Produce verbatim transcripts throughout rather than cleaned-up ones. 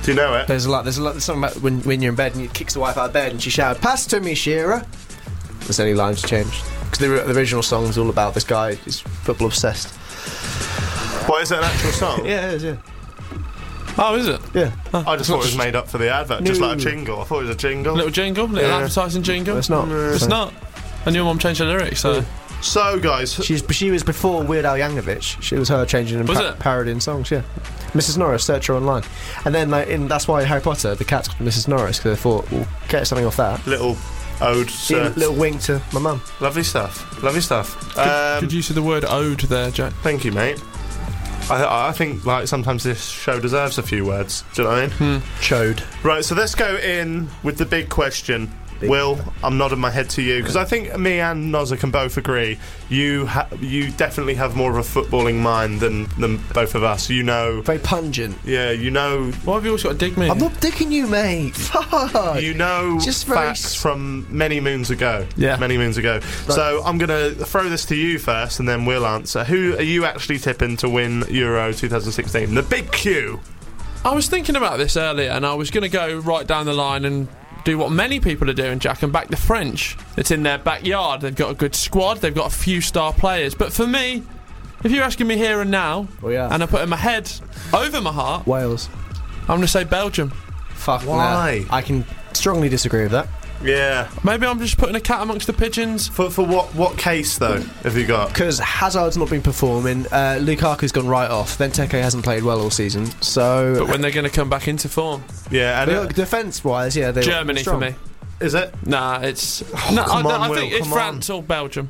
Do you know it? There's a lot. There's a lot. There's something about when when you're in bed and you kicks the wife out of bed and she shouted, "Pass to me, Shearer." There's any lines changed because the, the original song is all about this guy who's football obsessed. What, is it an actual song? Yeah, it is. Yeah. Oh, is it? Yeah. Oh, I just thought it was made up for the advert, just No. like a jingle. I thought it was a jingle. Little jingle, little Yeah. advertising jingle. No, it's not. No. It's not. And your mum changed the lyrics, so. So, guys, She's she was before Weird Al Yankovic. She was her changing and Was pa- it? parodying songs. Yeah. Missus Norris, search her online, and then like in that's why Harry Potter, the cat's called Missus Norris because they thought we'll get something off that. little ode, Yeah, uh, little wink to my mum. lovely stuff, lovely stuff. Good, Um, good use of the word ode there, Jack. Thank you, mate. I, I think like sometimes this show deserves a few words. Do you know what I mean? Hmm. Chode. Right, so let's go in with the big question. Big Will, I'm nodding my head to you because I think me and Nozza can both agree you ha- you definitely have more of a footballing mind than, than both of us. You know, Very pungent. yeah, you know, Why have you always got to dig me? I'm not digging you, mate. Fuck. you know Just very facts s- from many moons ago. Yeah. many moons ago. So I'm gonna throw this to you first, and then we'll answer. Who are you actually tipping to win Euro twenty sixteen? The big Q. I was thinking about this earlier, and I was going to go right down the line and do what many people are doing, Jack, and back the French. It's in their backyard. They've got a good squad. They've got a few star players. But for me, if you're asking me here and now, Oh yeah. and I put in my head over my heart, Wales. I'm going to say Belgium. Fuck. Why? Nah. I can strongly disagree with that. Yeah. Maybe I'm just putting a cat amongst the pigeons. For for what what case though have you got? Because Hazard's not been performing, uh, Lukaku's gone right off. Benteke hasn't played well all season, so. But when they're going to come back into form. Yeah, and Look, defence-wise, yeah, they Germany for strong. me. is it? Nah, it's... no, I, come on, I Will, think it's come France or Belgium.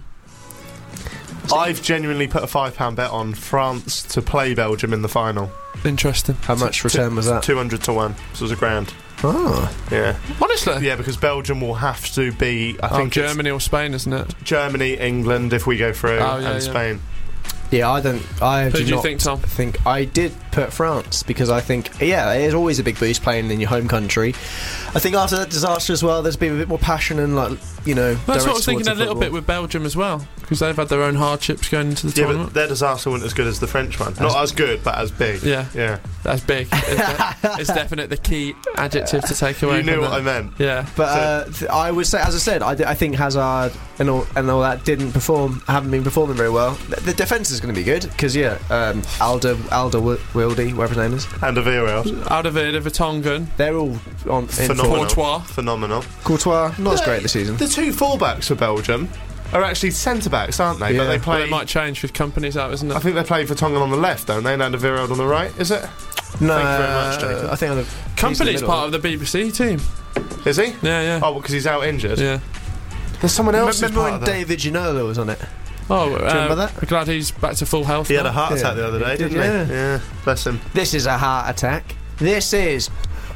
I've genuinely put a five pound bet on France to play Belgium in the final. Interesting. How much return was that? Two hundred to one. So it was a grand. Oh. Yeah, Honestly? yeah, because Belgium will have to beat. I Oh, think it's Germany or Spain, isn't it? Germany, England if we go through, Oh, yeah, and yeah. Spain. Yeah, I don't. I Who do do you not think, Tom? think I did put France because I think yeah, it is always a big boost playing in your home country. I think after that disaster as well, there's been a bit more passion and like you know. That's what I direct was thinking a towards the little bit football. with Belgium as well, because they've had their own hardships going into the Yeah, tournament. but their disaster wasn't as good as the French one. Not as good, but as big. Yeah, Yeah, that's big. It's, it's definite the key adjective to take away. you knew from what that. I meant. Yeah, But uh, th- I would say, as I said, I, d- I think Hazard and all and all that didn't perform, haven't been performing very well. The, the defence is going to be good because yeah, um, Alder Alder Wi- Wildy, whatever his name is, And a Vero. Alderweireld, Vertonghen, they're all on in Phenomenal. form. Courtois. Phenomenal. Courtois, not as Yeah, great this season. The two fullbacks for Belgium are actually centre backs, aren't they? But Yeah. they Well, play. it might change with companies out, isn't I it? think they play for Tongan on the left, don't they? And Alderweireld on the right. Is it? No, Thank you very much, Jacob. I think I'm the, Company's part of the B B C team. Is he? Yeah, yeah. Oh, because he's out injured. Yeah. There's someone else. who's Remember part when of that. David Ginola was on it? Oh, uh, remember that? I'm glad he's back to full health. He had now. a heart Yeah. attack the other day, He did, didn't yeah. he? Yeah. Bless him. This is a heart attack. This is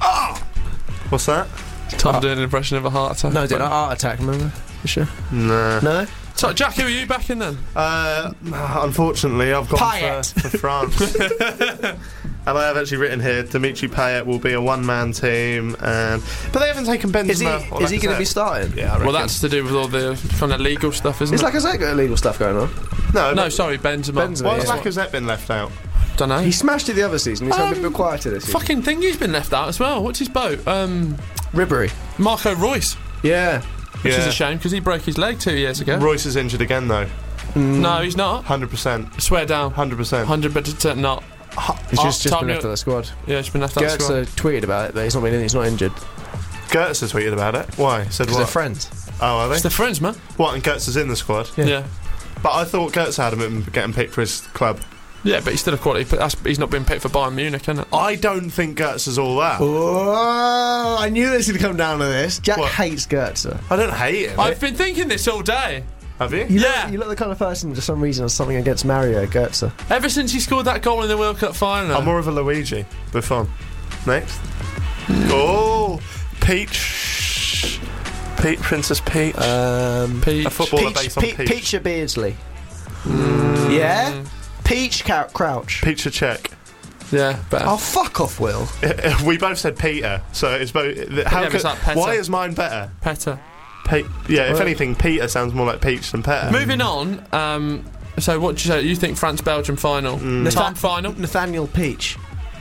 What's that? Tom doing an impression of a heart attack. no, did a heart attack. Remember? For sure. Nah. No. So, Jack, who are you back in then? Uh, unfortunately, I've gone Payet. for, for France. And I have actually written here, Dimitri Payet will be a one-man team, and but they haven't taken Benzema. Is he? or Is he going to Lacazette. be starting? Yeah, I reckon. Well, that's to do with all the kind of legal stuff, isn't It's it? like a got illegal stuff going on. no, no, but sorry, Benzema. Benzema, why has yeah. Lacazette been left out? Don't know. He smashed it the other season. He's um, a bit Um, quieter this season. Fucking thing, he's been left out as well. What's his boat? Um, Ribery. Marco Royce, Yeah. which is Yeah. a shame because he broke his leg two years ago. Royce is injured again, though. No, he's not. Hundred percent. I swear down. Hundred percent. Hundred percent not. He's just, just Tom, been you- left of the squad. Yeah, he's been left out. of the Gertz squad. uh, tweeted about it, but he's not been in. He's not injured Gertz has tweeted about it. Why? Said because they're what? friends. Oh, are It's they? the friends, man. What? And Gertz is in the squad. Yeah. Yeah. But I thought Gertz had him getting picked for his club. Yeah, but he's still a quality. But that's, he's not been picked for Bayern Munich, isn't it? I don't think Gertz is all that. Oh, I knew this would come down to this. Jack What? hates Gertz. I don't hate him. I've been thinking this all day. Have you? You Yeah. look, you look the kind of person for some reason or something against Mario Götze. Ever since he scored that goal in the World Cup final. I'm more of a Luigi. Buffon. Next. Oh, Peach. Pete, Princess Peach. Um, Peach. a footballer Peach, based on Pe- Peach. Peacher Beardsley. Yeah? Peach Cou- Crouch. Peach check. Yeah, better. Oh, fuck off, Will. We both said Peter, so it's both. How Yeah, but could, it's like Petter. why is mine better? Petter. Pe- yeah, if Well- anything, Peter sounds more like Peach than Petter. Moving on. Um, so what do you say? You think France Belgium final? Mm. This time final? Nathaniel Peach.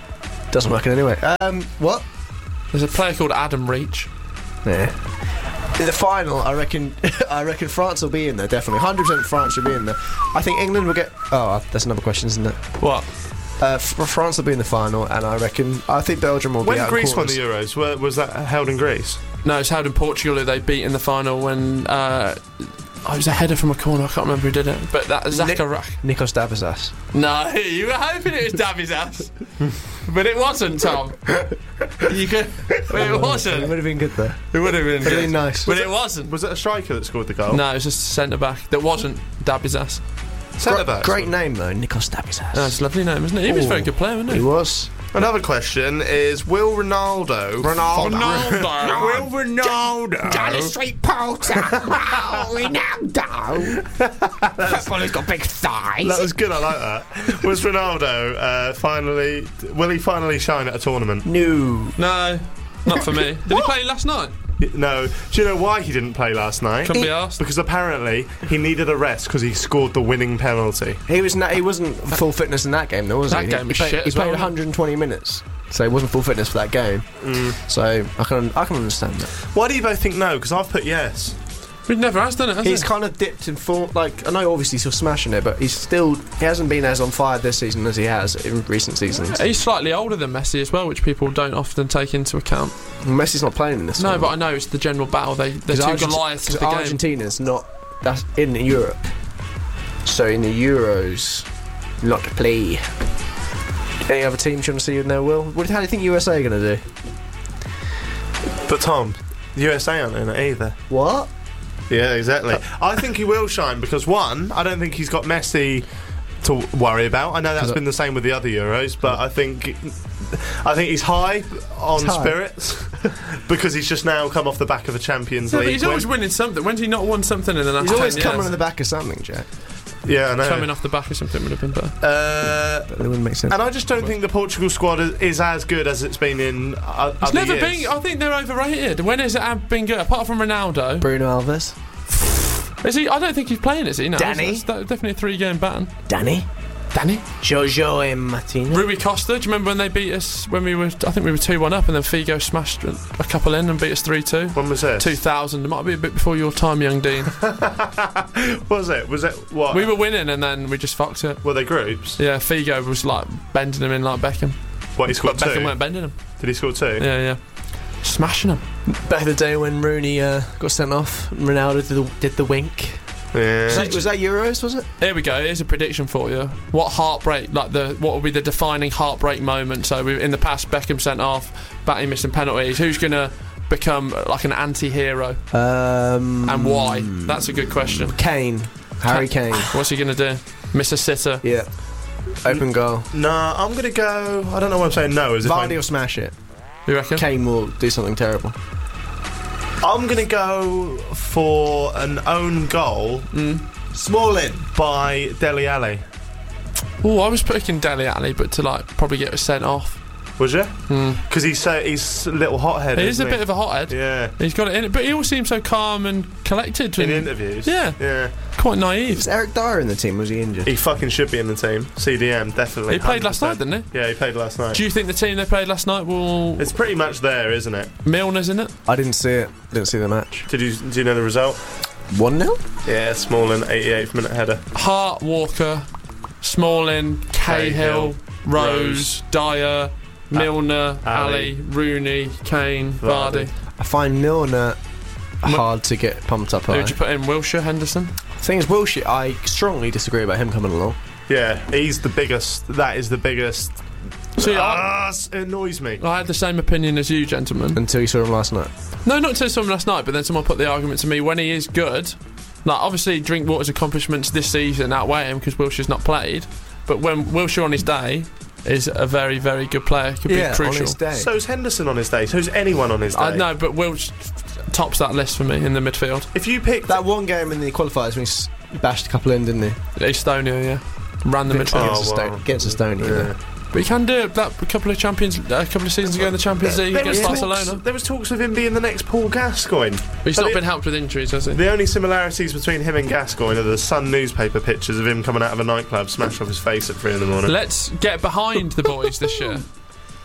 Doesn't work in any way. Um, what? There's a player called Adam Reach. Yeah. In the final, I reckon I reckon France will be in there, definitely. one hundred percent France will be in there. I think England will get... Oh, that's another question, isn't it? What? Uh, F- France will be in the final, and I reckon... I think Belgium will when be out Greece of won the quarters. Euros, where, was that held in Greece? No, it's held in Portugal who they beat in the final when... Uh, oh, it was a header from a corner, I can't remember who did it. But that Zakarak... Nikos Davizas. No, you were hoping it was Davies ass. But it wasn't, Tom. You could... But it It wasn't. would have been good, though. It would have been Would have good. been nice. But it wasn't. Was it a striker that scored the goal? No, it was just a centre-back that wasn't Davies ass. Centre Gra- back. great name, though, Nikos Davizas. No, it's a lovely name, isn't it? He was a very Ooh. good player, wasn't He he? was. Another question is: will Ronaldo? Ronaldo. Will Ronaldo? Down the street Porter. Oh, Ronaldo. Footballer's got big thighs. That was good. I like that. Was Ronaldo uh, finally? Will he finally shine at a tournament? No. No, not for me. Did he play last night? No. Do you know why he didn't play last night? Couldn't be asked. Because apparently he needed a rest because he scored the winning penalty. He was na- he wasn't full fitness in that game, though, was That he? game he was played, shit He as played well, one hundred twenty minutes, so he wasn't full fitness for that game. Mm. So I can I can understand that. Why do you both think no? Because I've put yes. He never has done it, has He's he? kind of dipped in form. Like I know, obviously, he's still smashing it, but he's still he hasn't been as on fire this season as he has in recent seasons. He's slightly older than Messi as well, which people don't often take into account. Messi's not playing in this. No, one. but I know it's the general battle. They, they're two Argenti- Goliaths of 'cause the game. Argentina's not that's in Europe, so in the Euros, not to play. Any other teams you want to see in there? Will? What, how do you think U S A are going to do? But Tom, the U S A aren't in it either. What? Yeah, exactly. I think he will shine because one, I don't think he's got Messi to worry about. I know that's been the same with the other Euros, but I think I think he's high on High. spirits because he's just now come off the back of a Champions No, but League he's always win. winning something. When's he not won something in the last He's always ten coming years? on the back of something, Jack. Yeah, I know. Coming off the back of something would have been better. Uh, It wouldn't make sense. and I just don't think the Portugal squad is, is as good as it's been in uh, It's other never years. been. I think they're overrated. When has it been good? Apart from Ronaldo, Bruno Alves. is he? I don't think he's playing. Is he? No, Danny? It's, it's definitely a three-game ban. Danny. Danny, Jojo and Martina. Rui Costa. Do you remember when they beat us? When we were, I think we were two one up, and then Figo smashed a couple in and beat us three two. When was this? Two thousand. It might be a bit before your time, young Dean. was it? Was it what? We were winning, and then we just fucked it. Were they groups? Yeah, Figo was like bending him in like Beckham. What, he scored But Beckham two? weren't bending him. Did he score two? Yeah, yeah. Smashing him. Back in the day when Rooney uh, got sent off, Ronaldo did the, did the wink. Yeah. Was that, was that Euros? Was it? Here we go. Here's a prediction for you. What heartbreak? Like the what will be the defining heartbreak moment? So we, in the past, Beckham sent off, Batty missing penalties. Who's gonna become like an anti-hero Um, and why? That's a good question. Kane. Harry Kane. What's he gonna do? Miss a sitter. Yeah. Open goal. No, I'm going to go... I don't know why I'm saying no. As if Vardy I'm, will smash it. You reckon? Kane will do something terrible. I'm going to go for an own goal Mm. Smalling. by Dele Alli. Oh, I was picking Dele Alli, but to like probably get sent off. Was you? Mm. Because he's so he's a little hothead. He is a isn't bit of a hothead. Yeah. He's got it in it, but he all seems so calm and collected. In and interviews. Yeah. Yeah. quite naive. Was Eric Dyer in the team? Was he injured? He fucking should be in the team. C D M, definitely. He played last one hundred percent. night, didn't he? Yeah, he played last night. Do you think the team they played last night will... It's pretty much there, isn't it? Milner's in it? I didn't see it. Didn't see the match. Did you? Do you know the result? one nil? Yeah, Smalling, eighty-eighth minute header. Hart, Walker, Smalling, Cahill, Cahill, Rose, Dyer, Milner, Ali. Ali, Rooney, Kane, Vardy. Vardy. I find Milner hard to get pumped up Who by. would you put in? Wilshere, Henderson? Thing is, bullshit. I strongly disagree about him coming along. Yeah, he's the biggest. That is the biggest. See, I, Ah, it annoys me. I had the same opinion as you, gentlemen. Until you saw him last night. No, not until someone last night, but then someone put the argument to me when he is good. Like, obviously, Drinkwater's accomplishments this season outweigh him because Wilshere's not played. But when Wilshere on his day is a very, very good player, could Yeah, be crucial. on his day. So's Henderson on his day. So's anyone on his day. I know, but Wilsh tops that list for me in the midfield. If you pick That one game in the qualifiers when he s- bashed a couple in, didn't he? Estonia, yeah. Ran the midfield. Against, Oh, Estonia, wow. against Estonia. Yeah. Yeah. But he can do it that a couple of champions, a couple of seasons ago in the Champions League There against was Barcelona. talks, there was talks of him being the next Paul Gascoigne. But he's But not it- been helped with injuries, has he? The only similarities between him and Gascoigne are the Sun newspaper pictures of him coming out of a nightclub, smashed off his face at three in the morning. Let's get behind the boys this year.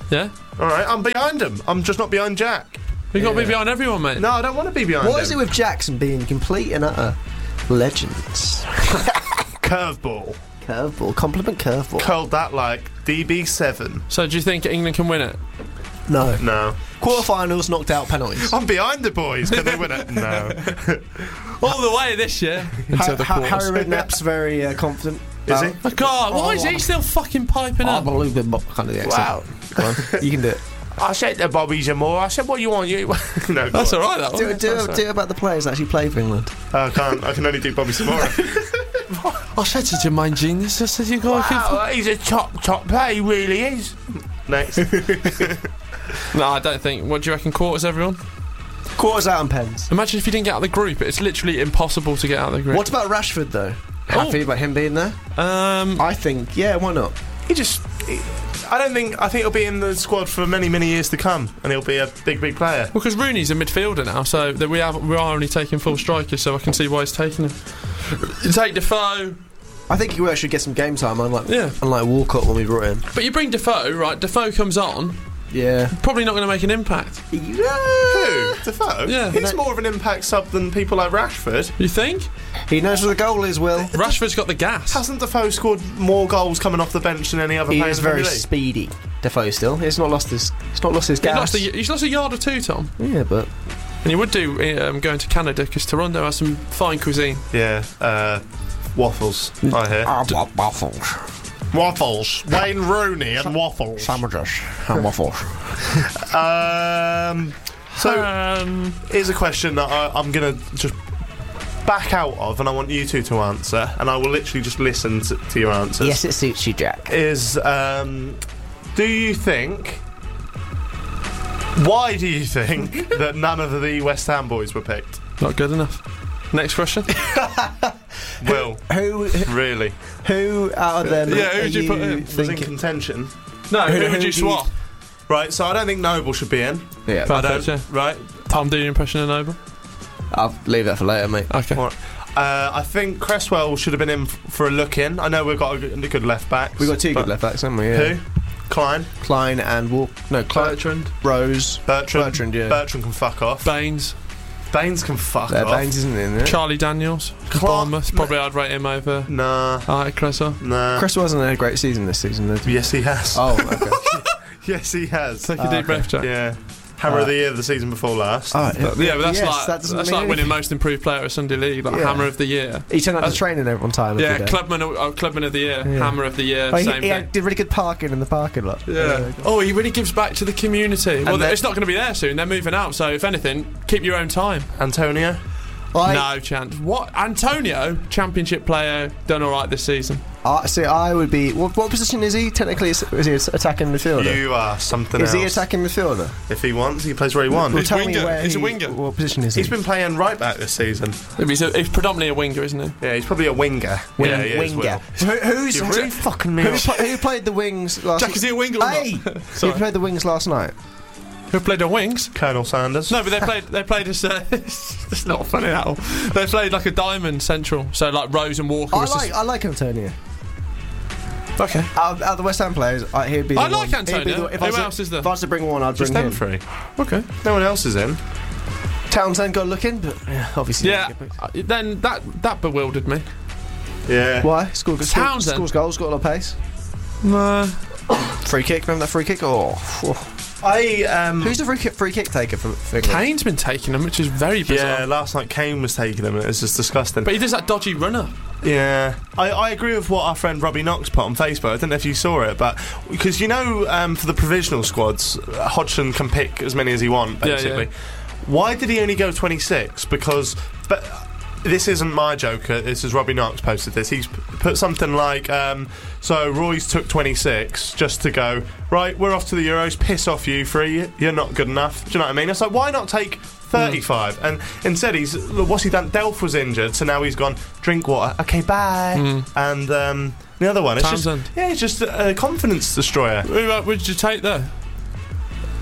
Yeah? All right, I'm behind him. I'm just not behind Jack. You've got to be Yeah. behind everyone, mate. No, I don't want to be behind What him. is it with Jackson being complete and utter legends? Curveball. Curveball, compliment curveball. Curled that like D B seven. So do you think England can win it? No. No. Quarterfinals, knocked out penalties. I'm behind the boys. Can they win it? No. All the way this year. Until the Ha- quarters. Harry Redknapp's very uh, confident. Is he? Oh, God, why is he still fucking piping I up? believe in kind of the accent. Wow. Go on, you can do it. I said to Bobby Zamora, I said, what you want? You No, That's go on. alright, that one. Do, it- do, That's it- all do it about the players that actually play for England. I can't. I can only do Bobby Zamora. right. I said to Jermaine Genius, I said you got a Wow, he's a top, top player. He really is. Next. No, I don't think. What do you reckon? Quarters, everyone? Quarters out and pens. Imagine if you didn't get out of the group. It's literally impossible to get out of the group. What about Rashford, though? Happy about him being there? Um, I think, yeah, why not? He just. He, I don't think. I think he'll be in the squad for many, many years to come, and he'll be a big, big player. well, because Rooney's a midfielder now, so that we have we are only taking full strikers, so I can see why he's taking him. You take Defoe, I think he will actually get some game time, unlike, yeah. unlike Walcott when we brought him. But you bring Defoe, right? Defoe comes on, Yeah. probably not going to make an impact. Who? Defoe? Yeah. He's more of an impact sub than people like Rashford. You think? He knows where the goal is, Will. Rashford's got the gas. Hasn't Defoe scored more goals coming off the bench than any other He player is in the very Premier League? speedy. Defoe still. He's not lost his. He's not lost his He's gas. lost, a, he's lost a yard or two, Tom. Yeah, but And you would do um, going to Canada because Toronto has some fine cuisine. Yeah. Uh, waffles, I hear. waffles, Waffles. Wayne Rooney and waffles. sandwiches, and waffles. Um. So um, here's a question that I, I'm gonna just back out of, and I want you two to answer, and I will literally just listen to, to your answers. Yes, it suits you, Jack. Is um, do you think? Why do you think that none of the West Ham boys were picked? not good enough. Next question. Will, Who, really? who out of them? Yeah, are who'd you put in? Was in thinking- contention. No, Who- who, who would do you you- swap? Right, so I don't think Noble should be in. Yeah, I Perfect, don't. yeah. Right. Tom, do your impression of Noble. I'll leave that for later, mate. Okay. All right. Uh, I think Cresswell should have been in f- for a look in. I know we've got a good, a good left back. We've got two good left backs, haven't we? Yeah. Who? Klein, Klein and Walk. No, Klein, Bertrand, Rose, Bertrand. Bertrand, yeah. Bertrand can fuck off. Baines, Baines can fuck Uh, off. Baines isn't in there. Charlie Daniels, Clark- Bournemouth. Probably I'd rate him over Nah, Alec Cresswell. nah. Chris wasn't a great season this season, did he? Yes, he has. Oh, okay. Yes, he has. Take a Ah, deep okay. breath, Jack. Yeah. Hammer of the year the season before last. Oh, But, yeah, but that's yes, like that doesn't that's mean like winning anything. most improved player of Sunday League, like Yeah. Hammer of the Year. He turned up Uh, to training every time. Yeah, every day. Clubman, uh, Clubman of the Year, Yeah. Hammer of the Year, Oh, he, same he thing. did really good parking in the parking lot. Yeah. Oh, he really gives back to the community. Well, then- it's not going to be there soon. They're moving out, so if anything, keep your own time. Antonio. I, No chance. What? Antonio, Championship player, done all right this season. I see. I would be. What, what position is he? Technically, is, is he attacking midfielder? You are something is else. he attacking midfielder? If he wants, he plays where he wants. Well, He's tell winger. me where He's a he- winger. What position is he? He's been playing right back this season. He's, a, he's predominantly a winger, isn't he? Yeah, he's probably a winger. Wing- yeah, he is, winger. Will. Who, who's You're really fucking me who, up. pla- who played the wings last? Jack, is he a winger or Hey, not? who Sorry. played the wings last night? Who played on wings? Colonel Sanders. No, but they played. They played as. Uh, it's not funny at all. They played like a diamond central, so like Rose and Walker. I was like. just- I like Antonio. okay. Out of, out of the West Ham players, I, he'd be. The I like one. He'd be Antonio. the- if Who I was to- else is there? If I was to bring one, I'd Just bring them him. three. Okay. No one else is in. Townsend got looking, but yeah, obviously. Yeah. uh, Then that that bewildered me. Yeah. Why? Scored, scored, Townsend. scores goals, got a lot of pace. No. Free kick, remember that free kick? Oh, phew. I um. Who's the free kick, free kick taker for, for England? Kane's been taking them, which is very bizarre. Yeah, last night Kane was taking him. It was just disgusting. But he does that dodgy runner. Yeah, I, I agree with what our friend Robbie Knox put on Facebook. I don't know if you saw it, but because you know, um, for the provisional squads, uh, Hodgson can pick as many as he wants, Yeah, basically. yeah. Why did he only go twenty-six? Because, but this isn't my joker. This is Robbie Knox posted this. He's p- put something like, um, so Roy's took twenty-six just to go, right, we're off to the Euros, piss off you three, you're not good enough. Do you know what I mean? It's like, why not take thirty-five? Mm. And instead, he's, look, what's he done? Delph was injured, so now he's gone, drink water, okay, bye. Mm. And um, the other one, it's Townsend. just, yeah, it's just a confidence destroyer. Who uh, would you take there?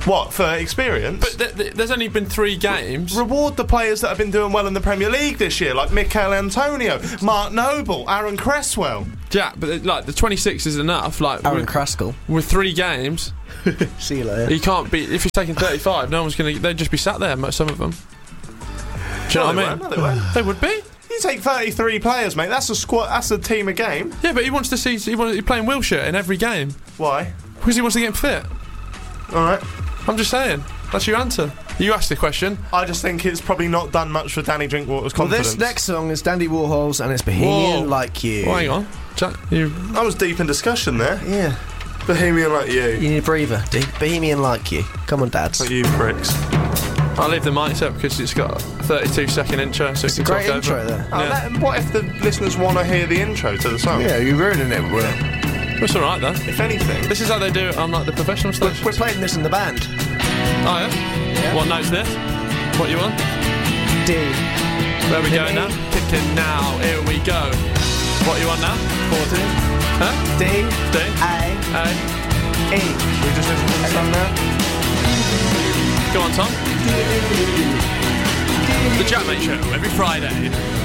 What, for experience? But th- th- there's only been three games. Reward the players that have been doing well in the Premier League this year, like Mikel Antonio, Mark Noble, Aaron Cresswell. Jack, but th- like the twenty-six is enough. Like Aaron with, Kraskell. with three games, See you later. you can't be. If he's taking thirty-five, no one's gonna. They'd just be sat there. mo- Some of them. Do you know No, what I they mean? won't, no, they won't. They would be. You take thirty-three players, mate. That's a squad. That's a team a game. Yeah, but he wants to see. He wants, he's playing Wilshere in every game Why? because he wants to get him fit. All right. I'm just saying. That's your answer. You asked the question. I just think it's probably not done much for Danny Drinkwater's Well, confidence. this next song is Dandy Warhol's and it's Bohemian Whoa. Like You. Oh, hang on. Jack, you. I was deep in discussion there. Yeah. Bohemian like you. You need a breather, dude. Bohemian Like You. Come on, dads. Like you pricks. I'll leave the mics up because it's got a thirty-two second intro, so It's it a can great talk intro over. there. Oh, Yeah. that- what if the listeners want to hear the intro to the song? Yeah, you're ruining it, Will. It's all right though. If anything. This is how they do it on like the professional stations. We're playing this in the band. Oh yeah? What note's this? What you want? D. Where we Hit going me. now? Picking now. Here we go. What you want now? fourteen. Huh? D. D. A. A. E. We just listen to the song now? Go on, Tom. The Jack Mate Show every Friday.